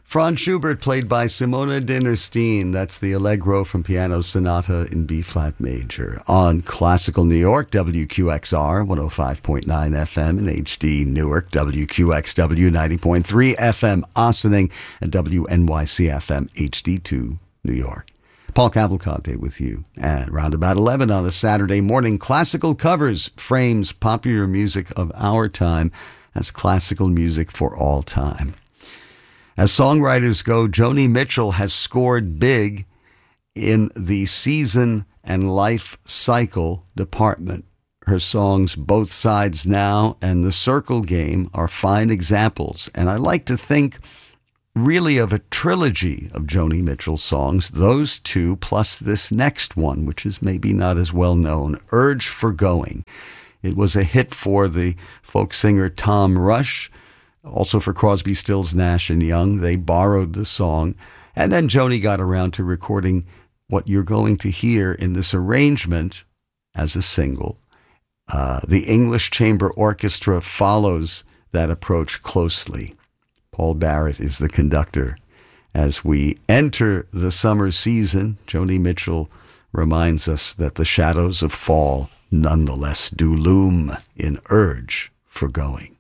Franz Schubert, played by Simona Dinnerstein. That's the Allegro from Piano Sonata in B-flat major. On Classical New York, WQXR, 105.9 FM in HD Newark, WQXW, 90.3 FM Ossining, and WNYC FM HD2 New York. Paul Cavalcante with you. And round about 11 on a Saturday morning, Classical Covers frames popular music of our time as classical music for all time. As songwriters go, Joni Mitchell has scored big in the season and life cycle department. Her songs Both Sides Now and The Circle Game are fine examples, and I like to think really of a trilogy of Joni Mitchell songs, those two plus this next one, which is maybe not as well known, Urge for Going. It was a hit for the folk singer Tom Rush, also for Crosby, Stills, Nash and Young. They borrowed the song, and then Joni got around to recording what you're going to hear in this arrangement as a single. The English Chamber Orchestra follows that approach closely. Paul Barrett is the conductor. As we enter the summer season, Joni Mitchell reminds us that the shadows of fall nonetheless do loom in Urge for Going.